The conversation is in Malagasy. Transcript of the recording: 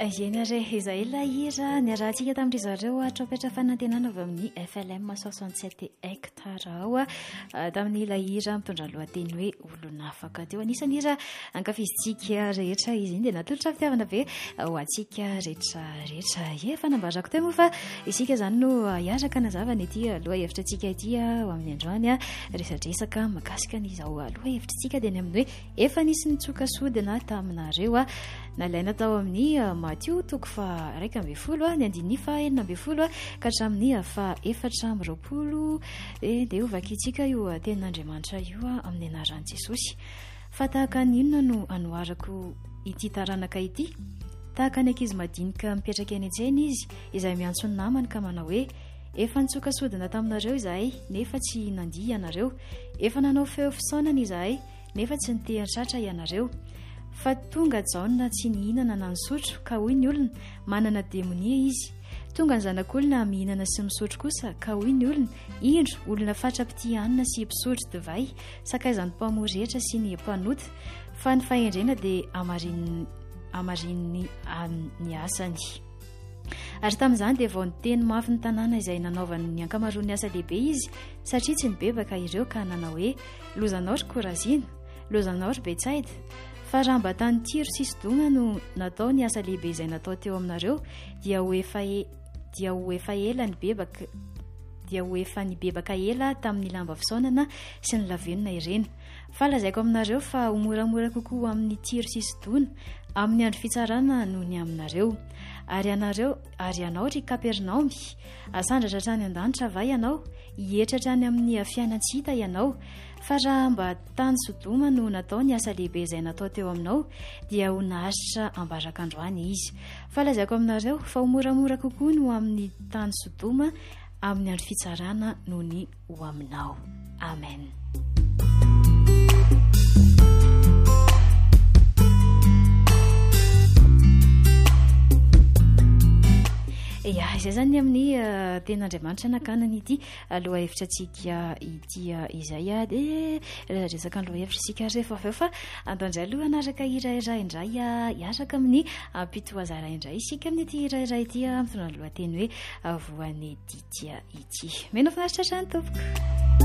Genare izay lahira ny rahantsika tamin'ry zareo tropetra fanantenana avy amin'ny FLM 67 hectare ao tamin'ny lahira mitondra lohateny hoe olona afaka teo. Anisany hira ankafizitsika rehetra izy iny dia natolotra fitiavana be ho antsika rehetra rehetra. Efa nambarako teo moa fa isika izany no hiaraka nazavana ity aloha hevitra antsika ity ao amin'ny androany resadresaka makasika n'izao aloha hevitrintsika dia ny amin'ny hoe efa nisy nitsoka sodina taminareo nalaina tao amin'ny Matthieu toko fa 1:10 ny andiny fa 4:10 ka hatramin'ny fa 4:20 dia ovakitsika io tenin'Andriamanitra io amin'ny anaran'i Jesosy. Fa tahaka ny inona no anoharako ity taranaka ity? Tahaka ny ankizy madinika mipetraka eny an-tsena izy izay miantso ny namany ka manao hoe efa nitsoka sodina taminareo izahay nefa tsy nandihy ianareo, efa nanao feo fisaonana izahay nefa tsy nitehan-tratra ianareo. Fa tonga jaona tsy nihinana na nisotro ka hoy ny olona manana demonia izy. Tonga ny zanak'olona mihinana sy misotro kosa ka hoy ny olona indro olona fatrapiti hanina sy mpisotro divay sakaizan'ny mpamory rehetra sy ny mpanota. Fa ny fahendrena dia amarin'ny ny asany. Ary tamin'izany dia vao niteny mafy ny tanàna izay nanaovany ny ankamaroan'ny asa lehibe izy satria tsy nibebaka ireo ka nanao hoe lozanao ry Korazina, lozanao ry Betsaida. Fa raha mba tany Tiro sy Sidona no natao ny asa lehibe izay natao teo aminareo dia ho efa nibebaka ela tamin'ny lamba fisaonana sy ny lavenona ireny. Fa lazaiko aminareo fa ho moramora kokoa amin'ny Tiro sy Sidona amin'ny andro fitsarana noho ny aminareo. Ary ianao ry Kapernaomy, asandratra hatrany an-danitra va ianao? Hietra hatrany amin'ny fiainantsita ianao? Fa raha mba tany Sodoma no natao ny asa lehibe izay natao teo aminao dia ho naharitra ambaraka androany izy. Fa lazaiko aminareo fa ho moramora kokoa no amin'ny tany Sodoma amin'ny andro fitsarana noho ny ho aminao. Amen. Izay zany amin'ny ten'Andriamanitra nakanany ity aloha hevitra antsika ity izay dia resaka aloha hevitra isika rehefa avy eo fa andondray aloha anaraka hira iray indray hiaraka amin'ny mpitoazara indray isika amin'ny ity hira iray ity mitondra ny lohateny hoe voan'ny ditia ity. Meno finaritra hatrany tompoko.